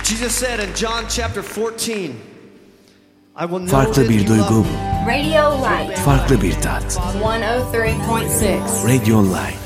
Jesus said in John chapter 14, I will know Farklı that bir you duygu, love me. Radio Light farklı bir tat. 103.6 Radio Light.